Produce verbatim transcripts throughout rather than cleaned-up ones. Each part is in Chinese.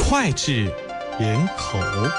脍炙人口。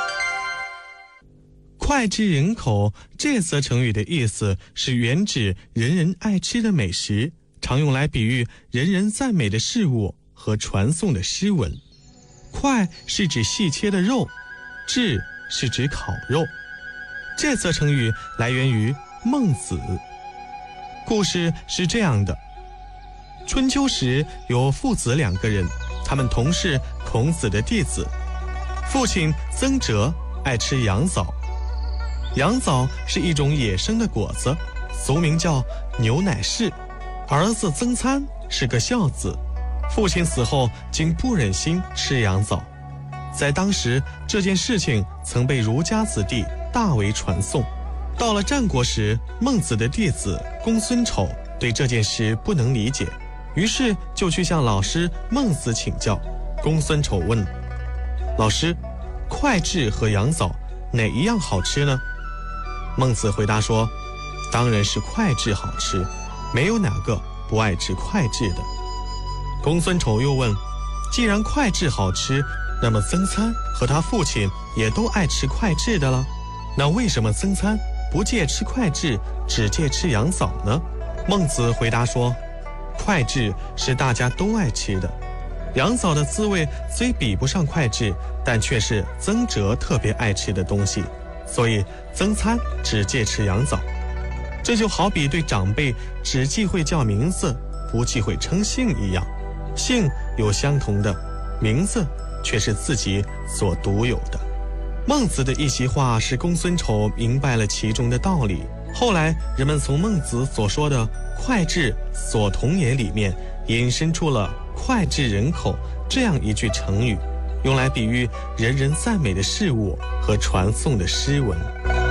脍炙人口这则成语的意思是原指人人爱吃的美食，常用来比喻人人赞美的事物和传颂的诗文。脍是指细切的肉，炙是指烤肉。这则成语来源于孟子。故事是这样的：春秋时有父子两个人，他们同是孔子的弟子。父亲曾哲爱吃羊枣，羊枣是一种野生的果子，俗名叫牛奶柿。儿子曾参是个孝子，父亲死后竟不忍心吃羊枣。在当时，这件事情曾被儒家子弟大为传颂。到了战国时，孟子的弟子公孙丑对这件事不能理解，于是就去向老师孟子请教。公孙丑问老师：脍炙和羊枣哪一样好吃呢？孟子回答说：当然是脍炙好吃，没有哪个不爱吃脍炙的。公孙丑又问：既然脍炙好吃，那么曾参和他父亲也都爱吃脍炙的了，那为什么曾参不借吃脍炙，只借吃羊枣呢？孟子回答说：脍炙是大家都爱吃的，羊枣的滋味虽比不上脍炙，但却是曾哲特别爱吃的东西，所以曾参只借吃羊枣。这就好比对长辈只忌讳叫名字，不忌讳称姓一样，姓有相同的，名字却是自己所独有的。孟子的一席话使公孙丑明白了其中的道理。后来人们从孟子所说的脍炙所同也里面引申出了脍炙人口这样一句成语，用来比喻人人赞美的事物和传颂的诗文。